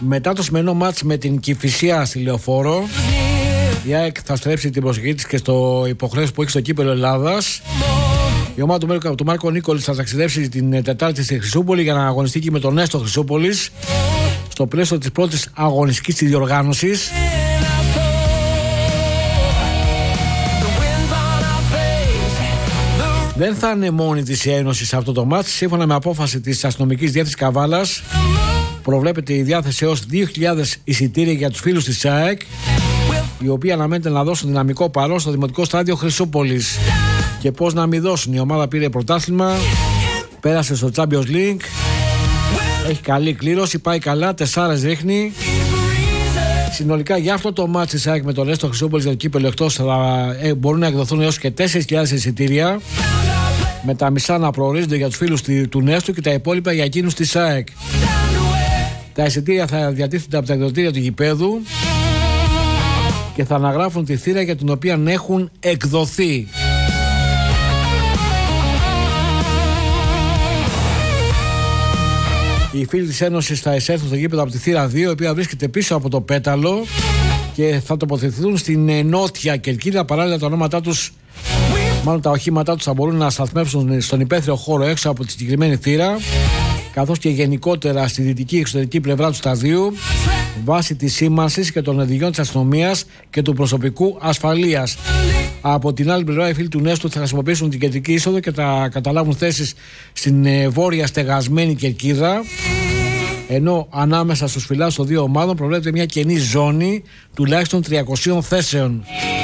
Μετά το σημερινό μάτς με την Κηφισιά στη Λεωφόρο, η ΑΕΚ θα στρέψει την προσοχή της και στο υποχρέωση που έχει στο κύπελλο Ελλάδας. Η ομάδα του Μάρκο Νίκολης θα ταξιδέψει την Τετάρτη στη Χρυσούπολη για να αγωνιστεί και με τον Νέστο Χρυσούπολης στο πλαίσιο της πρώτης αγωνιστικής της διοργάνωσης. Δεν θα είναι μόνη της η Ένωση σε αυτό το μάτς. Σύμφωνα με απόφαση της αστυνομικής διεύθυνσης Καβάλας, προβλέπεται η διάθεση έως 2.000 εισιτήρια για τους φίλους της ΑΕΚ, οι οποίοι αναμένεται να δώσουν δυναμικό παρόν στο Δημοτικό Στάδιο Χρυσούπολης. Και πώς να μην δώσουν, η ομάδα πήρε πρωτάθλημα, πέρασε στο Champions League, έχει καλή κλήρωση, πάει καλά, 4 ρίχνει. Συνολικά για αυτό το μάτς της ΑΕΚ με τον Νέστο Χρυσούπολης για το κύπελλο εκτός μπορούν να εκδοθούν έως και 4.000 εισιτήρια, με τα μισά να προορίζονται για τους φίλους του Νέστου και τα υπόλοιπα για εκείνους της ΑΕΚ. Τα εισιτήρια θα διατίθενται από τα εκδοτήρια του γηπέδου και θα αναγράφουν τη θύρα για την οποία έχουν εκδοθεί. Οι φίλοι της Ένωσης θα εισέλθουν στο γήπεδο από τη θύρα 2, η οποία βρίσκεται πίσω από το πέταλο, και θα τοποθετηθούν στην νότια κερκίδα. Παράλληλα τα ονόματά τους, μάλλον τα οχήματά τους, θα μπορούν να σταθμεύσουν στον υπαίθριο χώρο έξω από τη συγκεκριμένη θύρα, καθώς και γενικότερα στη δυτική εξωτερική πλευρά του σταδίου, βάσει της σήμανσης και των οδηγιών της αστυνομίας και του προσωπικού ασφαλείας. Από την άλλη πλευρά, οι φίλοι του Νέστου θα χρησιμοποιήσουν την κεντρική είσοδο και θα καταλάβουν θέσεις στην βόρεια στεγασμένη κερκίδα, ενώ ανάμεσα στους φιλάθλους των δύο ομάδων προβλέπεται μια κενή ζώνη τουλάχιστον 300 θέσεων.